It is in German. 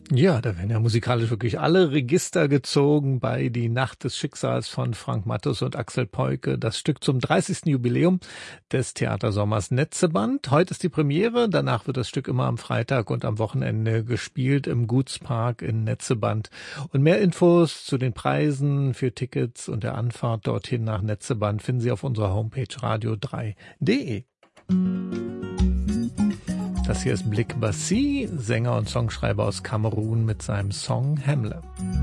Ja, da werden ja musikalisch wirklich alle Register gezogen bei Die Nacht des Schicksals von Frank Matthus und Axel Peuke. Das Stück zum 30. Jubiläum des Theatersommers Netzeband. Heute ist die Premiere, danach wird das Stück immer am Freitag und am Wochenende gespielt im Gutspark in Netzeband. Und mehr Infos zu den Preisen für Tickets und der Anfahrt dorthin nach Netzeband finden Sie auf unserer Homepage radio3.de. Das hier ist Blick Bassi, Sänger und Songschreiber aus Kamerun mit seinem Song Hemle.